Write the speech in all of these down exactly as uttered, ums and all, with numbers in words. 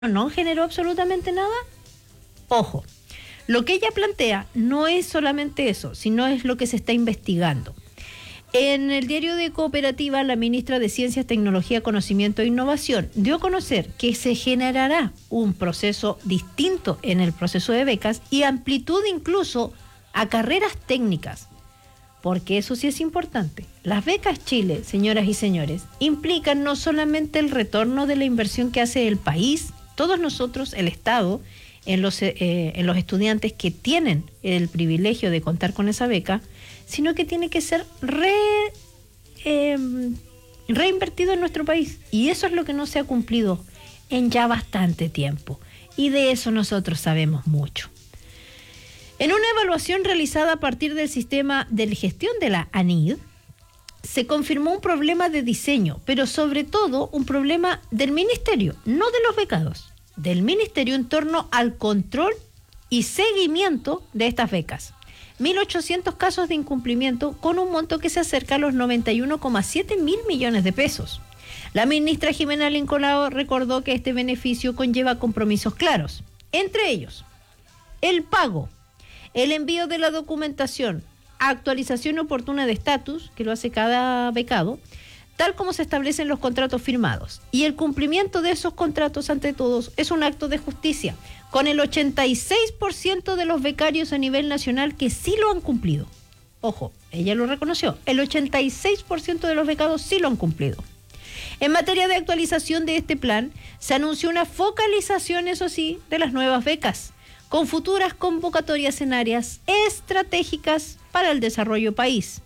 no generó absolutamente nada. Ojo, lo que ella plantea no es solamente eso, sino es lo que se está investigando. En el diario de Cooperativa, la ministra de Ciencias, Tecnología, Conocimiento e Innovación dio a conocer que se generará un proceso distinto en el proceso de becas y amplitud incluso a carreras técnicas. Porque eso sí es importante. Las becas Chile, señoras y señores, implican no solamente el retorno de la inversión que hace el país, todos nosotros, el Estado, en los, eh, en los estudiantes que tienen el privilegio de contar con esa beca, sino que tiene que ser re, eh, reinvertido en nuestro país. Y eso es lo que no se ha cumplido en ya bastante tiempo. Y de eso nosotros sabemos mucho. En una evaluación realizada a partir del sistema de gestión de la ANID, se confirmó un problema de diseño, pero sobre todo un problema del ministerio, no de los becados, del ministerio en torno al control y seguimiento de estas becas. mil ochocientos casos de incumplimiento con un monto que se acerca a los noventa y uno coma siete mil millones de pesos. La ministra Jimena Lincolao recordó que este beneficio conlleva compromisos claros, entre ellos el pago, el envío de la documentación, actualización oportuna de estatus, que lo hace cada becado, tal como se establecen los contratos firmados. Y el cumplimiento de esos contratos, ante todos, es un acto de justicia, con el ochenta y seis por ciento de los becarios a nivel nacional que sí lo han cumplido. Ojo, ella lo reconoció, el ochenta y seis por ciento de los becados sí lo han cumplido. En materia de actualización de este plan, se anunció una focalización, eso sí, de las nuevas becas, con futuras convocatorias en áreas estratégicas para el desarrollo país.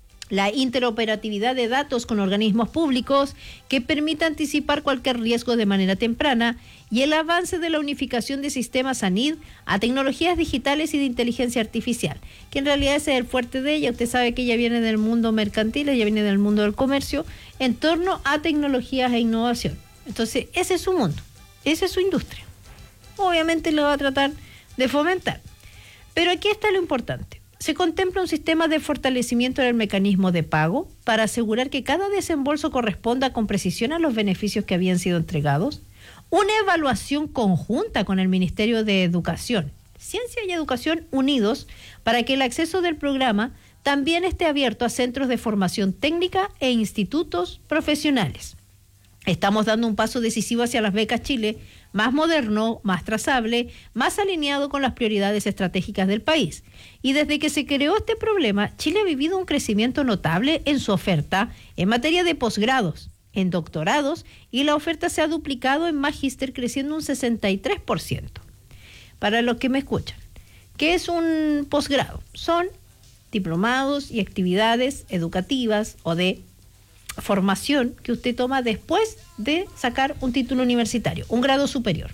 La interoperatividad de datos con organismos públicos que permita anticipar cualquier riesgo de manera temprana y el avance de la unificación de sistemas ANID a tecnologías digitales y de inteligencia artificial, que en realidad ese es el fuerte de ella. Usted sabe que ella viene del mundo mercantil, ella viene del mundo del comercio, en torno a tecnologías e innovación. Entonces, ese es su mundo, esa es su industria. Obviamente lo va a tratar de fomentar. Pero aquí está lo importante. Se contempla un sistema de fortalecimiento del mecanismo de pago para asegurar que cada desembolso corresponda con precisión a los beneficios que habían sido entregados, una evaluación conjunta con el Ministerio de Educación, Ciencia y Educación unidos para que el acceso del programa también esté abierto a centros de formación técnica e institutos profesionales. Estamos dando un paso decisivo hacia las becas Chile, más moderno, más trazable, más alineado con las prioridades estratégicas del país. Y desde que se creó este problema, Chile ha vivido un crecimiento notable en su oferta en materia de posgrados, en doctorados, y la oferta se ha duplicado en magíster, creciendo un sesenta y tres por ciento. Para los que me escuchan, ¿qué es un posgrado? Son diplomados y actividades educativas o de formación que usted toma después de sacar un título universitario, un grado superior.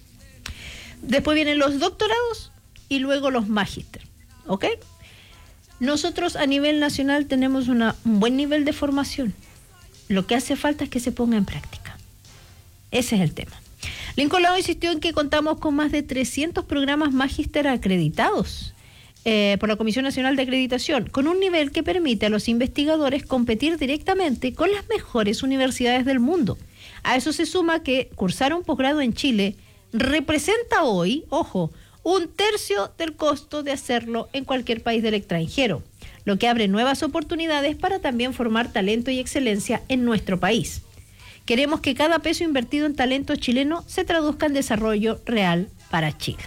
Después vienen los doctorados y luego los magíster, ¿ok? Nosotros a nivel nacional tenemos una, un buen nivel de formación. Lo que hace falta es que se ponga en práctica. Ese es el tema. Lincolao insistió en que contamos con más de trescientos programas magíster acreditados Eh, por la Comisión Nacional de Acreditación, con un nivel que permite a los investigadores competir directamente con las mejores universidades del mundo. A eso se suma que cursar un posgrado en Chile representa hoy, ojo, un tercio del costo de hacerlo en cualquier país del extranjero, lo que abre nuevas oportunidades para también formar talento y excelencia en nuestro país. Queremos que cada peso invertido en talento chileno se traduzca en desarrollo real para Chile.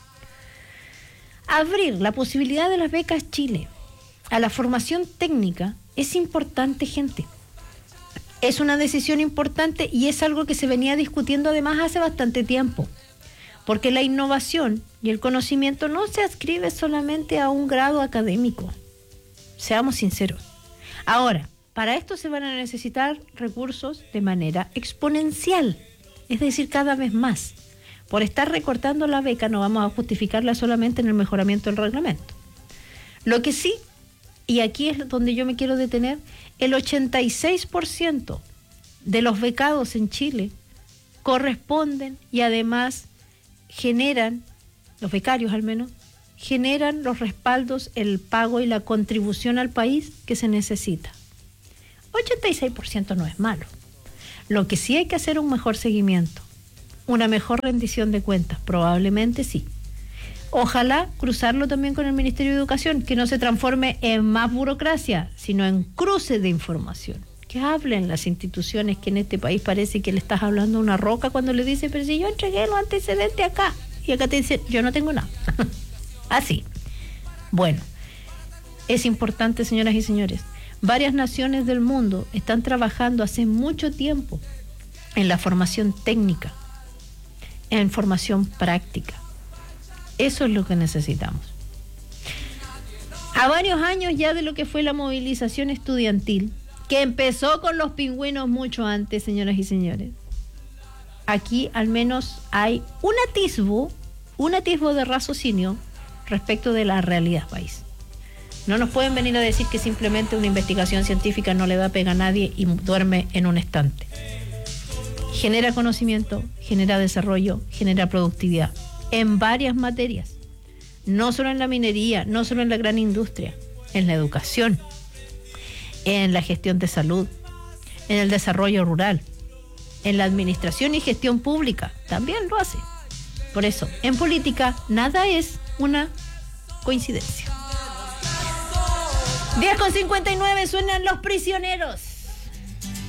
Abrir la posibilidad de las becas Chile a la formación técnica es importante, gente. Es una decisión importante y es algo que se venía discutiendo además hace bastante tiempo. Porque la innovación y el conocimiento no se adscribe solamente a un grado académico. Seamos sinceros. Ahora, para esto se van a necesitar recursos de manera exponencial, es decir, cada vez más. Por estar recortando la beca no vamos a justificarla solamente en el mejoramiento del reglamento. Lo que sí, y aquí es donde yo me quiero detener, el ochenta y seis por ciento de los becados en Chile corresponden y además generan, los becarios al menos, generan los respaldos, el pago y la contribución al país que se necesita. ochenta y seis por ciento no es malo. Lo que sí hay que hacer es un mejor seguimiento. una mejor rendición de cuentas, probablemente sí. Ojalá cruzarlo también con el Ministerio de Educación, que no se transforme en más burocracia, sino en cruce de información. Que hablen las instituciones, que en este país parece que le estás hablando a una roca cuando le dice, pero si yo entregué los antecedentes acá, y acá te dice, yo no tengo nada. Así. Bueno, es importante, señoras y señores, varias naciones del mundo están trabajando hace mucho tiempo en la formación técnica, en formación práctica. Eso es lo que necesitamos. A varios años ya de lo que fue la movilización estudiantil, que empezó con los pingüinos mucho antes, señoras y señores, aquí al menos hay un atisbo, un atisbo de raciocinio respecto de la realidad país. No nos pueden venir a decir que simplemente una investigación científica no le da pega a nadie y duerme en un estante. Genera conocimiento, genera desarrollo, genera productividad en varias materias. No solo en la minería, no solo en la gran industria, en la educación, en la gestión de salud, en el desarrollo rural, en la administración y gestión pública, también lo hace. Por eso, en política, nada es una coincidencia. diez con cincuenta y nueve, suenan Los Prisioneros.